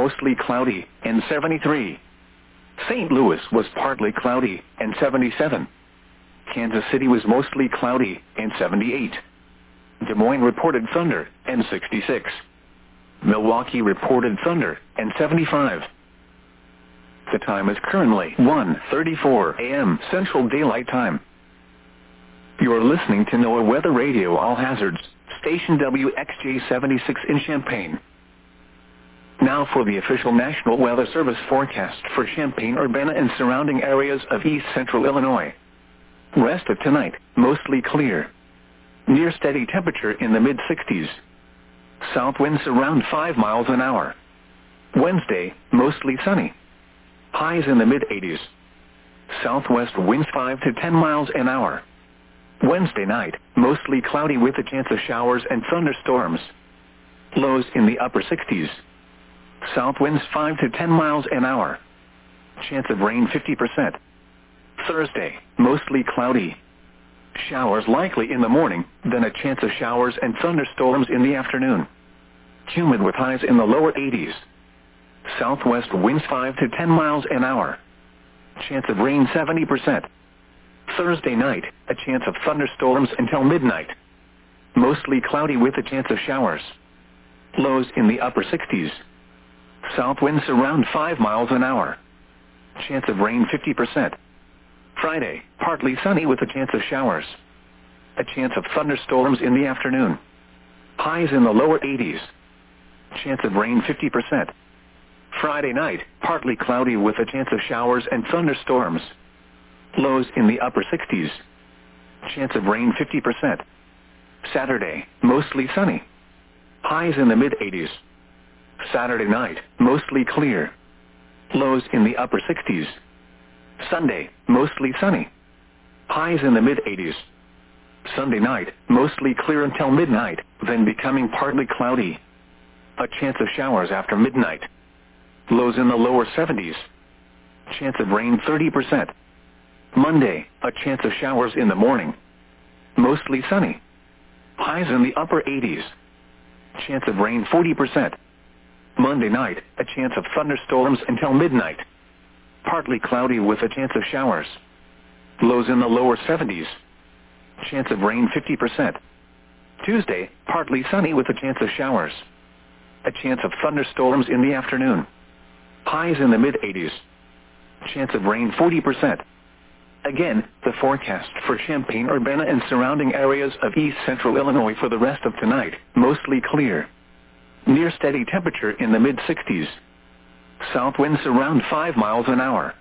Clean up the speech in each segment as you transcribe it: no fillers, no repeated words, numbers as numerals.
mostly cloudy, and 73. St. Louis was partly cloudy, and 77. Kansas City was mostly cloudy, and 78. Des Moines reported thunder, and 66. Milwaukee reported thunder, and 75. The time is currently 1:34 a.m. Central Daylight Time. You are listening to NOAA Weather Radio All Hazards, station WXJ-76 in Champaign. Now for the official National Weather Service forecast for Champaign-Urbana and surrounding areas of east central Illinois. Rest of tonight, mostly clear. Near steady temperature in the mid-60s. South winds around 5 miles an hour. Wednesday, mostly sunny. Highs in the mid-80s. Southwest winds 5 to 10 miles an hour. Wednesday night, mostly cloudy with a chance of showers and thunderstorms. Lows in the upper 60s. South winds 5 to 10 miles an hour. Chance of rain 50%. Thursday, mostly cloudy. Showers likely in the morning, then a chance of showers and thunderstorms in the afternoon. Humid with highs in the lower 80s. Southwest winds 5 to 10 miles an hour. Chance of rain 70%. Thursday night, a chance of thunderstorms until midnight. Mostly cloudy with a chance of showers. Lows in the upper 60s. South winds around 5 miles an hour. Chance of rain 50%. Friday, partly sunny with a chance of showers. A chance of thunderstorms in the afternoon. Highs in the lower 80s. Chance of rain 50%. Friday night, partly cloudy with a chance of showers and thunderstorms. Lows in the upper 60s. Chance of rain 50%. Saturday, mostly sunny. Highs in the mid-80s. Saturday night, mostly clear. Lows in the upper 60s. Sunday, mostly sunny. Highs in the mid-80s. Sunday night, mostly clear until midnight, then becoming partly cloudy. A chance of showers after midnight. Lows in the lower 70s. Chance of rain 30%. Monday, a chance of showers in the morning. Mostly sunny. Highs in the upper 80s. Chance of rain 40%. Monday night, a chance of thunderstorms until midnight. Partly cloudy with a chance of showers. Lows in the lower 70s. Chance of rain 50%. Tuesday, partly sunny with a chance of showers. A chance of thunderstorms in the afternoon. Highs in the mid-80s. Chance of rain 40%. Again, the forecast for Champaign-Urbana and surrounding areas of east central Illinois for the rest of tonight, mostly clear. Near steady temperature in the mid-60s. South winds around 5 miles an hour.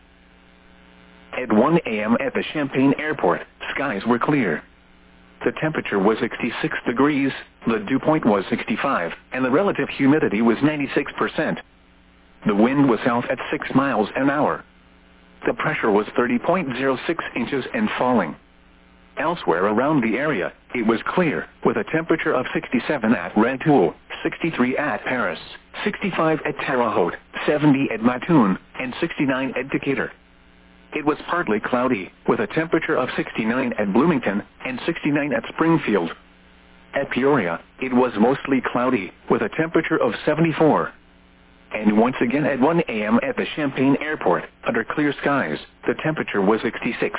At 1 a.m. at the Champaign Airport, skies were clear. The temperature was 66 degrees, the dew point was 65, and the relative humidity was 96%. The wind was south at 6 miles an hour. The pressure was 30.06 inches and falling. Elsewhere around the area, it was clear, with a temperature of 67 at Rantoul, 63 at Paris, 65 at Terre Haute, 70 at Mattoon, and 69 at Decatur. It was partly cloudy, with a temperature of 69 at Bloomington and 69 at Springfield. At Peoria, it was mostly cloudy, with a temperature of 74. And once again at 1 a.m. at the Champaign Airport, under clear skies, the temperature was 66.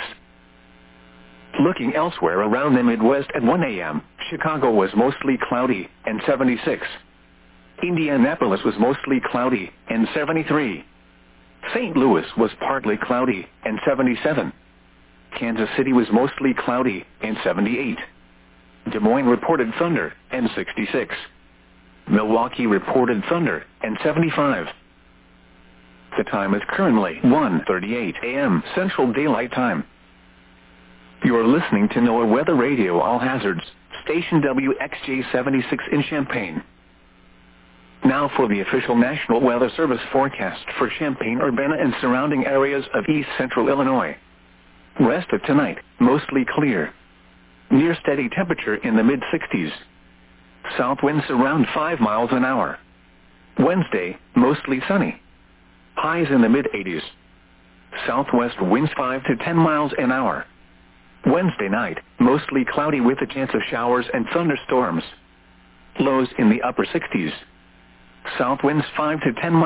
Looking elsewhere around the Midwest at 1 a.m., Chicago was mostly cloudy, and 76. Indianapolis was mostly cloudy, and 73. St. Louis was partly cloudy, and 77. Kansas City was mostly cloudy, and 78. Des Moines reported thunder, and 66. Milwaukee reported thunder, and 75. The time is currently 1:38 a.m. Central Daylight Time. You are listening to NOAA Weather Radio All Hazards, station WXJ-76 in Champaign. Now for the official National Weather Service forecast for Champaign-Urbana and surrounding areas of east central Illinois. Rest of tonight, mostly clear. Near steady temperature in the mid-60s. South winds around 5 miles an hour. Wednesday, mostly sunny. Highs in the mid-80s. Southwest winds 5 to 10 miles an hour. Wednesday night, mostly cloudy with a chance of showers and thunderstorms. Lows in the upper 60s. South winds 5 to 10 miles